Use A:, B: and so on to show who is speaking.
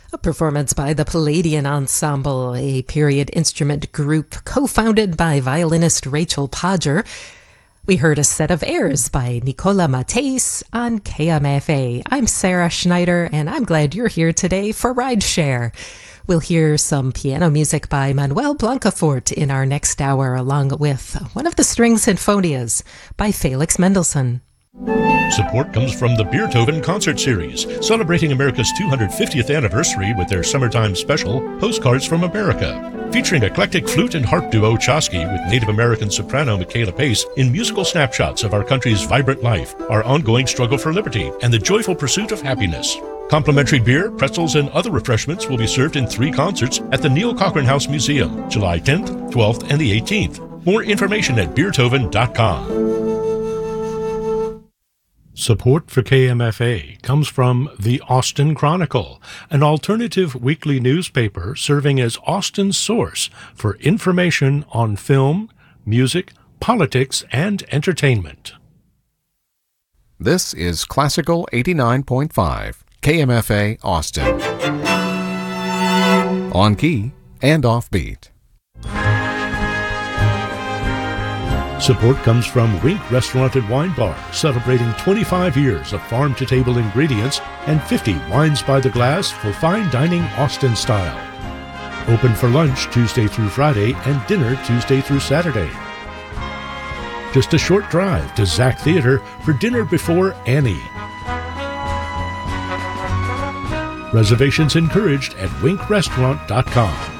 A: A performance by the Palladian Ensemble, a period instrument group co-founded by violinist Rachel Podger. We heard a set of airs by Nicola Matéis on KMFA. I'm Sarah Schneider, and I'm glad you're here today for Rideshare. We'll hear some piano music by Manuel Blancafort in our next hour, along with one of the string sinfonias by Felix Mendelssohn.
B: Support comes from the Beethoven Concert Series, celebrating America's 250th anniversary with their summertime special, Postcards from America, featuring eclectic flute and harp duo Chosky with Native American soprano Michaela Pace in musical snapshots of our country's vibrant life, our ongoing struggle for liberty, and the joyful pursuit of happiness. Complimentary beer, pretzels, and other refreshments will be served in 3 concerts at the Neil Cochran House Museum, July 10th, 12th, and the 18th. More information at beethoven.com. Support for KMFA comes from the Austin Chronicle, an alternative weekly newspaper serving as Austin's source for information on film, music, politics, and entertainment.
C: This is Classical 89.5, KMFA Austin. On key and offbeat.
B: Support comes from Wink Restaurant and Wine Bar, celebrating 25 years of farm-to-table ingredients and 50 wines by the glass for fine dining Austin style. Open for lunch Tuesday through Friday and dinner Tuesday through Saturday. Just a short drive to Zach Theater for dinner before Annie. Reservations encouraged at winkrestaurant.com.